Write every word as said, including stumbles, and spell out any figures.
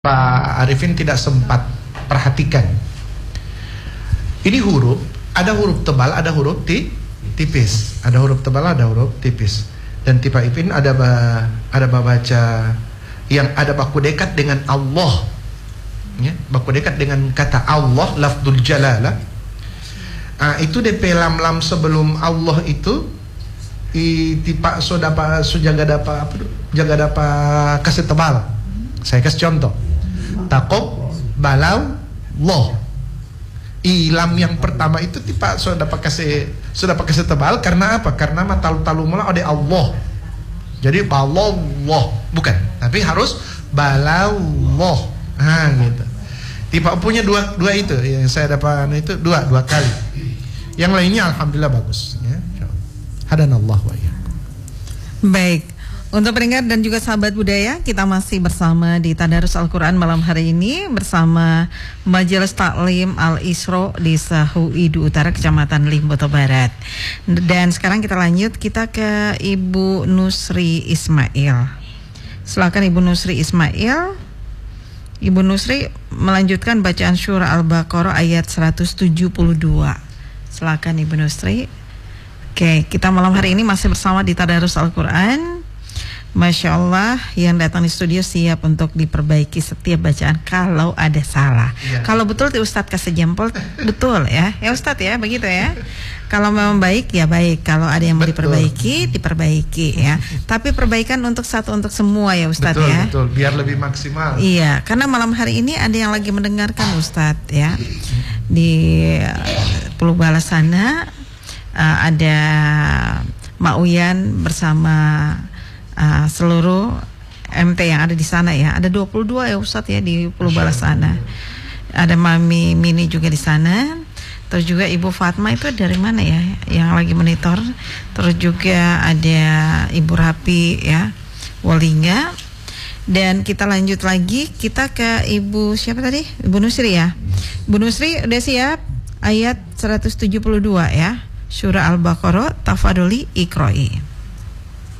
Pak Arifin tidak sempat perhatikan. Ini huruf, ada huruf tebal, ada huruf ti, tipis. Ada huruf tebal, ada huruf tipis. Dan di Pak Arifin ada ba, ada baca yang ada baku dekat dengan Allah. Ya, baku dekat dengan kata Allah, lafdzul jalalah. Ah, itu D P lam-lam sebelum Allah itu i tipak so dapat so jaga dapat apa jaga dapat kasih tebal. Saya kasih contoh. Takob balau loh. Ilam yang pertama itu tipe sudah pakai kasih sudah pakai kasih tebal karena apa? Karena matalu talu mula ada Allah. Jadi balau loh bukan, tapi harus balau loh. Ah gitu. Tipe punya dua dua itu yang saya dapat itu dua dua kali. Yang lainnya alhamdulillah bagus. Ya. Hadanallah wa iyyakum. Baik. Untuk pendengar dan juga sahabat budaya, kita masih bersama di Tadarus Al-Quran malam hari ini bersama Majelis Taklim Al-Isra Desa Huidu Utara, Kecamatan Limboto Barat. Dan sekarang kita lanjut, kita ke Ibu Nusri Ismail. Silakan Ibu Nusri Ismail. Ibu Nusri melanjutkan bacaan surah Al-Baqarah ayat seratus tujuh puluh dua. Silakan Ibu Nusri. Oke, kita malam hari ini masih bersama di Tadarus Al-Quran. Masya Allah, yang datang di studio siap untuk diperbaiki setiap bacaan kalau ada salah. Ya. Kalau betul di Ustadz kasih jempol, betul ya, ya Ustadz ya, begitu ya. Kalau memang baik ya baik, kalau ada yang mau betul. diperbaiki, diperbaiki ya. Tapi perbaikan untuk satu untuk semua ya Ustadz betul, ya. Betul, biar lebih maksimal. Iya, karena malam hari ini ada yang lagi mendengarkan Ustadz ya di Pulau Balas sana uh, ada Mak Uyan bersama Uh, seluruh M T yang ada di sana ya. Ada dua puluh dua ya Ustadz ya di Pulau Balas sana. Ada Mami Mini juga di sana. Terus juga Ibu Fatma itu dari mana ya yang lagi monitor. Terus juga ada Ibu Rapi ya, Walingga. Dan kita lanjut lagi, kita ke Ibu siapa tadi? Ibu Nusri ya. Ibu Nusri udah siap? Ayat seratus tujuh puluh dua ya. Surah Al-Baqarah, tafadholi iqra'i.